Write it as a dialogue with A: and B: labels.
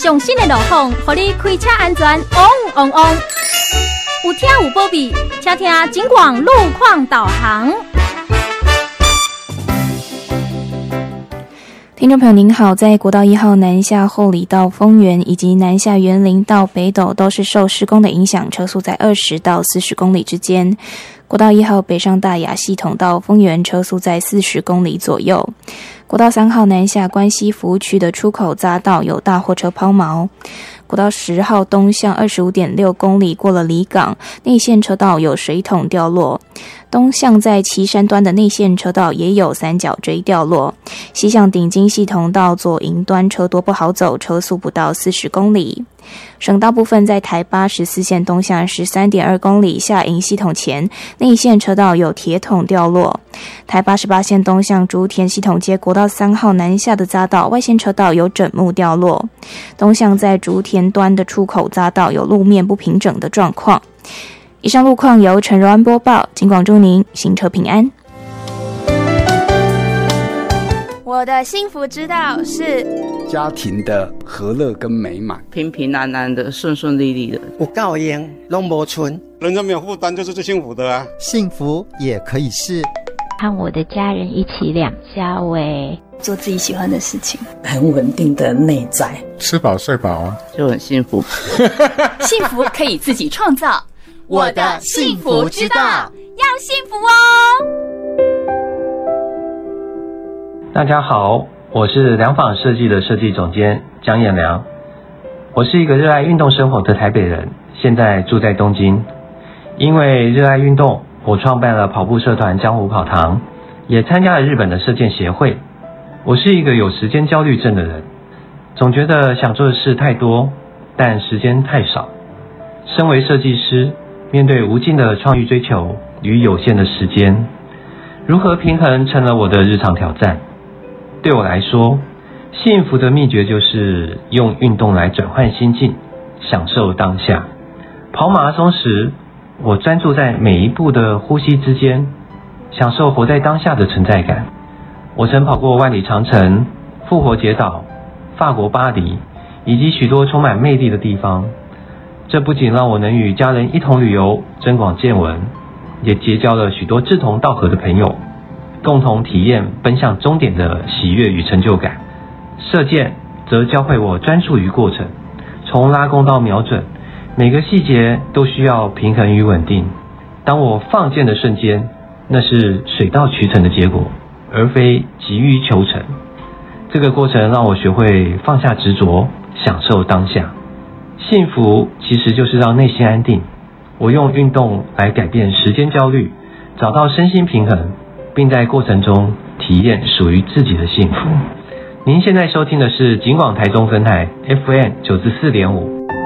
A: 上新的路况，让你开车安全旺旺旺。有听有保庇，请听警广路况导航。
B: 听众朋友您好，在国道1号南下后里到丰原以及南下园林到北斗都是受施工的影响，车速在20到40公里之间。国道1号北上大雅系统到丰原车速在40公里左右。国道3号南下关西服务区的出口匝道有大货车抛锚。国道10号东向 25.6 公里过了离港，内线车道有水桶掉落。东向在旗山端的内线车道也有三角锥掉落。西向顶金系统到左营端车多不好走，车速不到40公里。省道部分在台84线东向 13.2 公里下营系统前，内线车道有铁桶掉落。台88线东向竹田系统街国道3号南下的匝道外线车道有枕木掉落。东向在竹田端的出口匝道有路面不平整的状况。以上路况由陈柔安播报，警广祝您行车平安。
C: 我的幸福之道是
D: 家庭的和乐跟美满，
E: 平平安安的，顺顺利利的，
F: 有够用拢无存，
G: 人生没有负担就是最幸福的啊！
H: 幸福也可以是
I: 和我的家人一起两家喂，
J: 做自己喜欢的事情，
K: 很稳定的内在，
L: 吃饱睡饱啊，
E: 就很幸福。
A: 幸福可以自己创造，
J: 我的幸福之道，
A: 要幸福哦！
M: 大家好，我是良坊设计的设计总监江彦良。我是一个热爱运动生活的台北人，现在住在东京。因为热爱运动，我创办了跑步社团江湖跑堂，也参加了日本的射箭协会。我是一个有时间焦虑症的人，总觉得想做的事太多，但时间太少。身为设计师，面对无尽的创意追求与有限的时间，如何平衡成了我的日常挑战。对我来说，幸福的秘诀就是用运动来转换心境，享受当下。跑马拉松时，我专注在每一步的呼吸之间，享受活在当下的存在感。我曾跑过万里长城、复活节岛、法国巴黎，以及许多充满魅力的地方。这不仅让我能与家人一同旅游，增广见闻，也结交了许多志同道合的朋友，共同体验奔向终点的喜悦与成就感。射箭则教会我专注于过程，从拉弓到瞄准，每个细节都需要平衡与稳定。当我放箭的瞬间，那是水到渠成的结果，而非急于求成。这个过程让我学会放下执着，享受当下。幸福其实就是让内心安定。我用运动来改变时间焦虑，找到身心平衡，并在过程中体验属于自己的幸福。您现在收听的是警广台中分台 FM 94.5。